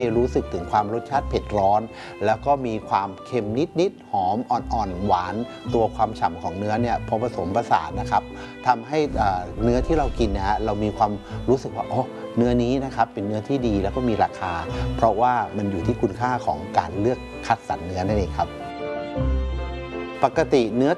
รู้สึกถึงความรสชาติเผ็ดร้อนแล้วก็มีความเค็มนิดๆหอมอ่อนๆหวานตัวความฉ่ำของเนื้อเนี่ยพอผสมผสานนะครับทำให้เนื้อที่เรากินนะฮะเรามีความรู้สึกว่าเนื้อนี้นะครับเป็นเนื้อที่ดีแล้วก็มีราคาเพราะว่ามันอยู่ที่คุณค่าของการเลือกคัดสรรเนื้อนั่นเองครับปกติเนื้อ